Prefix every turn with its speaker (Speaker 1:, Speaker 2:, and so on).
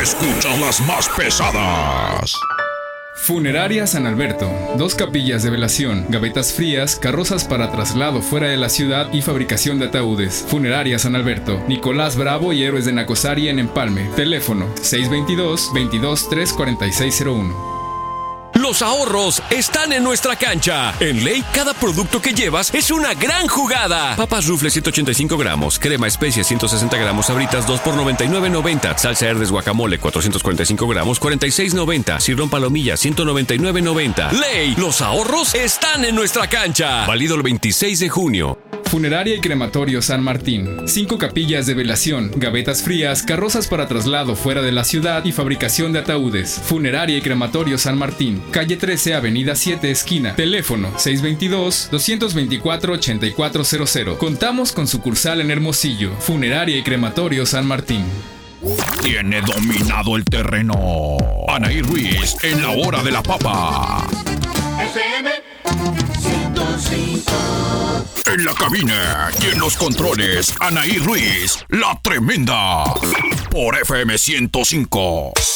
Speaker 1: escuchas las más pesadas.
Speaker 2: Funeraria San Alberto. 2 capillas de velación, gavetas frías, carrozas para traslado fuera de la ciudad y fabricación de ataúdes. Funeraria San Alberto. Nicolás Bravo y Héroes de Nacosari en Empalme. Teléfono 622-22-34601.
Speaker 3: Los ahorros están en nuestra cancha. En Ley, cada producto que llevas es una gran jugada. Papas Rufles 185 gramos, crema especia 160 gramos, Sabritas 2 por $99.90, salsa Herdes guacamole 445 gramos, $46.90, cirrón palomilla 199.90. Ley, los ahorros están en nuestra cancha. Válido el 26 de junio.
Speaker 2: Funeraria y Crematorio San Martín. 5 capillas de velación, gavetas frías, carrozas para traslado fuera de la ciudad y fabricación de ataúdes. Funeraria y Crematorio San Martín. Calle 13, Avenida 7, esquina. Teléfono 622-224-8400. Contamos con sucursal en Hermosillo. Funeraria y Crematorio San Martín.
Speaker 1: Tiene dominado el terreno Anaí Ruiz en la hora de la papa.
Speaker 4: FM 105.
Speaker 1: En la cabina y en los controles, Anaí Ruiz, la tremenda. Por FM 105.